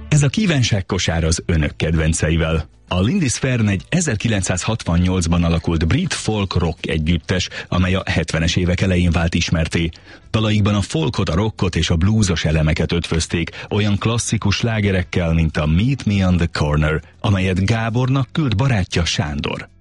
Ez a kívánságkosár az önök kedvenceivel. A Lindisfarne egy 1968-ban alakult brit folk-rock együttes, amely a 70-es évek elején vált ismertté. Dalaikban a folkot, a rockot és a bluesos elemeket ötvözték, olyan klasszikus slágerekkel, mint a Meet Me on the Corner, amelyet Gábornak küld barátja Sándor.